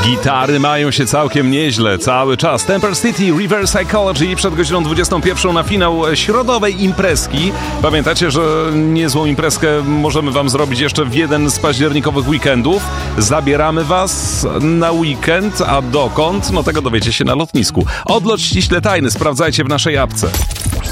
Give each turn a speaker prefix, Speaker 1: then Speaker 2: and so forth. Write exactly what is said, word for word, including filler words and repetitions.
Speaker 1: Gitary mają się całkiem nieźle cały czas. Temper City, Reverse Psychology przed godziną dwudziestą pierwszą na finał środowej imprezki. Pamiętacie, że niezłą imprezkę możemy wam zrobić jeszcze w jeden z październikowych weekendów. Zabieramy was na weekend, a dokąd? No tego dowiecie się na lotnisku. Odlot ściśle tajny, sprawdzajcie w naszej apce.